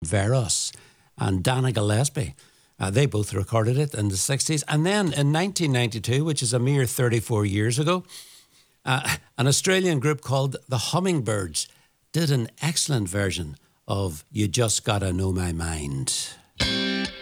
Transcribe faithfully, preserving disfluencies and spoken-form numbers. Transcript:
Veros and Dana Gillespie. Uh, they both recorded it in the sixties. And then in nineteen ninety-two, which is a mere thirty-four years ago, uh, an Australian group called the Hummingbirds did an excellent version of You Just Gotta Know My Mind.